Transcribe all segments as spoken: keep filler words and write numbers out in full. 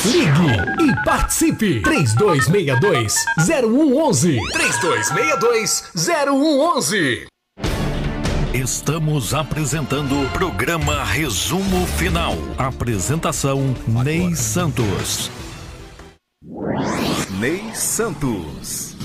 Ligue e participe. três dois seis dois, zero um um um. três dois seis dois, zero um um um. Estamos apresentando o programa Resumo Final. Apresentação Ney Santos. Ney Santos.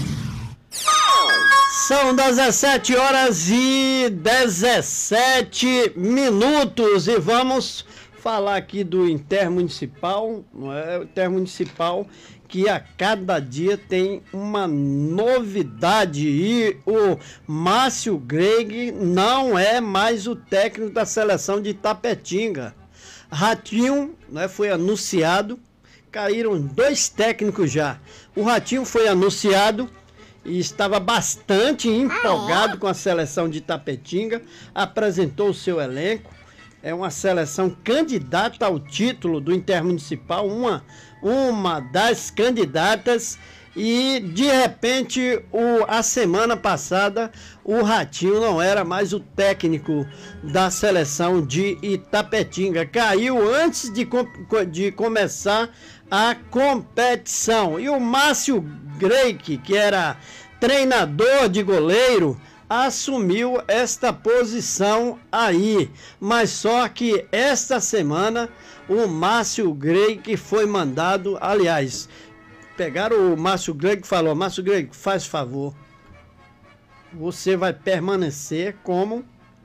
São dezessete horas e dezessete minutos e vamos falar aqui do Intermunicipal, não é? O Intermunicipal que a cada dia tem uma novidade e o Márcio Greg não é mais o técnico da seleção de Itapetinga. Ratinho, né, foi anunciado, caíram dois técnicos já. O Ratinho foi anunciado e estava bastante empolgado com a seleção de Itapetinga, apresentou o seu elenco. É uma seleção candidata ao título do Intermunicipal, uma, uma das candidatas, e de repente, o, a semana passada, o Ratinho não era mais o técnico da seleção de Itapetinga. Caiu antes de, de começar a competição. E o Márcio Greik, que era treinador de goleiro, assumiu esta posição aí, mas só que esta semana o Márcio Greik foi mandado, aliás, pegaram o Márcio Greik e falou: Márcio Greik, faz favor, você vai permanecer como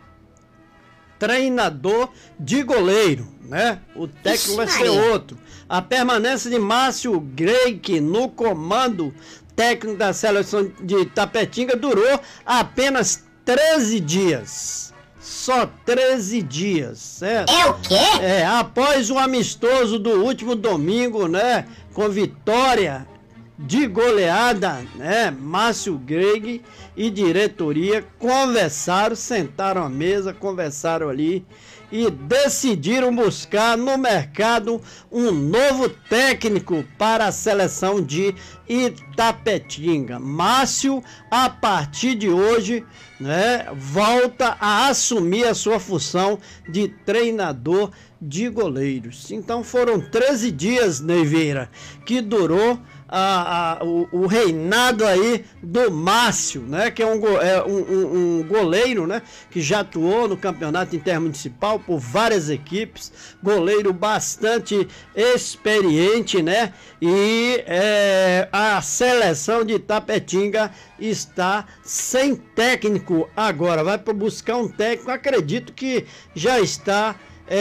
treinador de goleiro, né? O técnico vai ser outro. A permanência de Márcio Greik no comando técnico da seleção de Itapetinga durou apenas treze dias. Só treze dias, certo? É o quê? É, após o amistoso do último domingo, né, com vitória de goleada, né, Márcio Greg e diretoria conversaram, sentaram à mesa, conversaram ali e decidiram buscar no mercado um novo técnico para a seleção de Itapetinga. Márcio, a partir de hoje, né, volta a assumir a sua função de treinador de goleiros. Então foram treze dias, Neiveira, que durou A, a, o, o reinado aí do Márcio, né, que é, um, é um, um, um goleiro, né, que já atuou no campeonato intermunicipal por várias equipes, goleiro bastante experiente, né, e é, a seleção de Itapetinga está sem técnico agora, vai para buscar um técnico, acredito que já está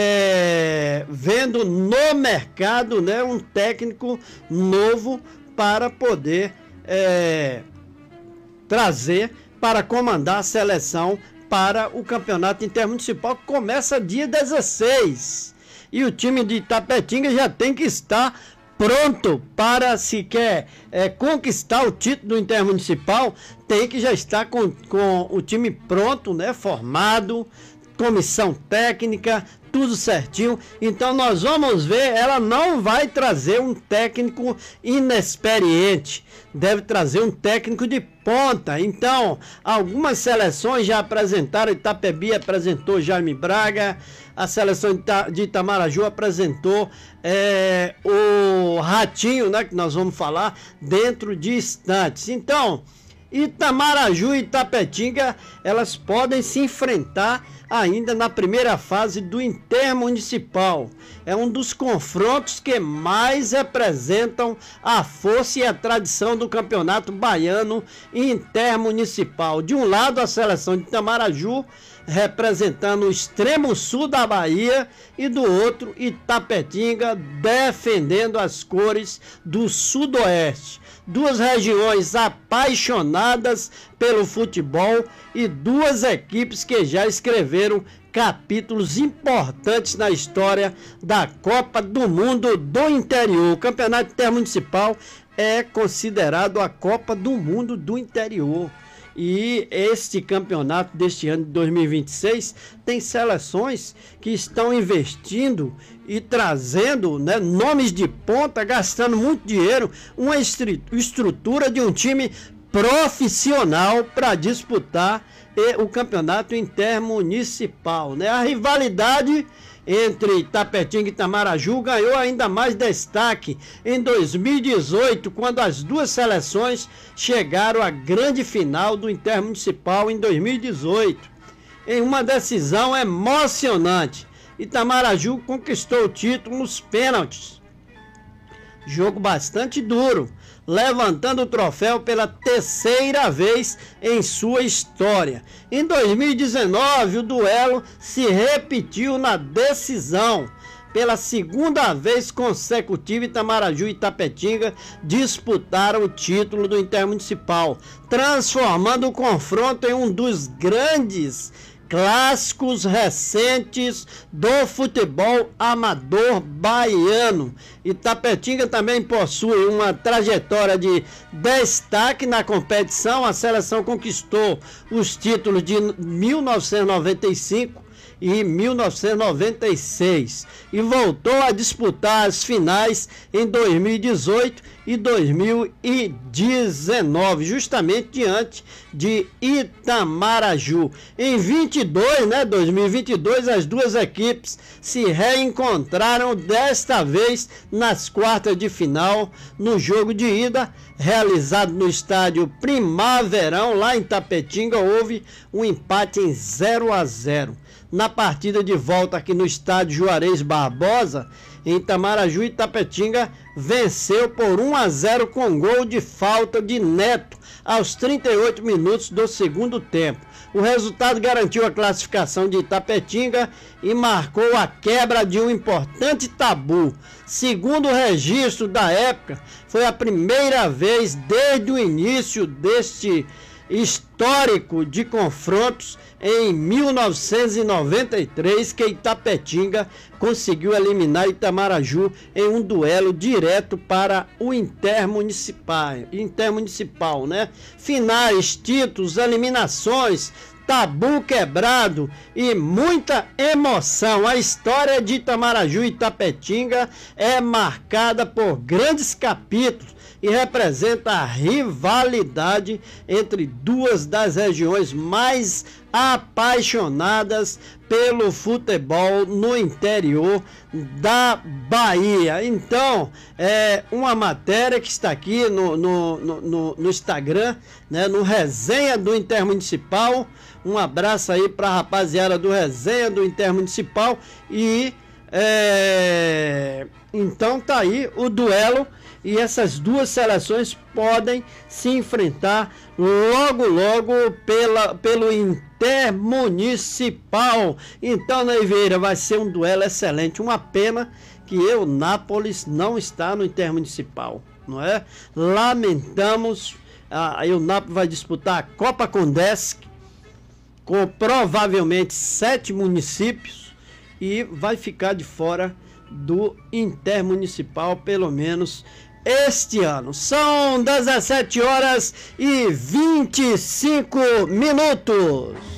É, vendo no mercado, né, um técnico novo para poder é, trazer para comandar a seleção para o campeonato intermunicipal que começa dia dezesseis, e o time de Itapetinga já tem que estar pronto para, se quer é, conquistar o título do intermunicipal, tem que já estar com, com o time pronto, né, formado, comissão técnica, tudo certinho. Então nós vamos ver, ela não vai trazer um técnico inexperiente, deve trazer um técnico de ponta. Então, algumas seleções já apresentaram, Itapebi apresentou Jaime Braga, a seleção de Itamaraju apresentou é, o Ratinho, né, que nós vamos falar dentro de instantes. Então, Itamaraju e Itapetinga, elas podem se enfrentar ainda na primeira fase do Intermunicipal. É um dos confrontos que mais representam a força e a tradição do campeonato baiano intermunicipal. De um lado, a seleção de Itamaraju, representando o extremo sul da Bahia, e do outro, Itapetinga, defendendo as cores do sudoeste. Duas regiões apaixonadas pelo futebol e duas equipes que já escreveram capítulos importantes na história da Copa do Mundo do Interior. O Campeonato Intermunicipal é considerado a Copa do Mundo do Interior. E este campeonato deste ano de dois mil e vinte e seis tem seleções que estão investindo e trazendo, né, nomes de ponta, gastando muito dinheiro, uma estrutura de um time profissional para disputar o campeonato intermunicipal, né? A rivalidade entre Itapetinga e Itamaraju ganhou ainda mais destaque em dois mil e dezoito, quando as duas seleções chegaram à grande final do Intermunicipal em dois mil e dezoito. Em uma decisão emocionante, Itamaraju conquistou o título nos pênaltis. Jogo bastante duro, levantando o troféu pela terceira vez em sua história. Em dois mil e dezenove, o duelo se repetiu na decisão. Pela segunda vez consecutiva, Itamaraju e Itapetinga disputaram o título do Intermunicipal, transformando o confronto em um dos grandes clássicos recentes do futebol amador baiano. Itapetinga também possui uma trajetória de destaque na competição. A seleção conquistou os títulos de mil novecentos e noventa e cinco e mil novecentos e noventa e seis e voltou a disputar as finais em dois mil e dezoito e dois mil e dezenove, justamente diante de Itamaraju. Em vinte e dois, né, dois mil e vinte e dois, as duas equipes se reencontraram, desta vez nas quartas de final, no jogo de ida, realizado no estádio Primaverão, lá em Itapetinga. Houve um empate em zero a zero. Na partida de volta aqui no estádio Juarez Barbosa, em Itamaraju, Itapetinga venceu por um a zero com gol de falta de Neto aos trinta e oito minutos do segundo tempo. O resultado garantiu a classificação de Itapetinga e marcou a quebra de um importante tabu. Segundo o registro da época, foi a primeira vez desde o início deste histórico de confrontos em mil novecentos e noventa e três que Itapetinga conseguiu eliminar Itamaraju em um duelo direto para o intermunicipal, intermunicipal, né? Finais, títulos, eliminações, tabu quebrado e muita emoção. A história de Itamaraju e Itapetinga é marcada por grandes capítulos e representa a rivalidade entre duas das regiões mais apaixonadas pelo futebol no interior da Bahia. Então, é uma matéria que está aqui no, no, no, no Instagram, né, no Resenha do Intermunicipal. Um abraço aí para a rapaziada do Resenha do Intermunicipal. E é, então tá aí o duelo. E essas duas seleções podem se enfrentar logo, logo pela, pelo Intermunicipal. Então, Neiveira, vai ser um duelo excelente. Uma pena que o Nápoles não está no Intermunicipal, não é? Lamentamos. A Eunápolis vai disputar a Copa Condesc com provavelmente sete municípios e vai ficar de fora do Intermunicipal, pelo menos este ano. São dezessete horas e vinte e cinco minutos.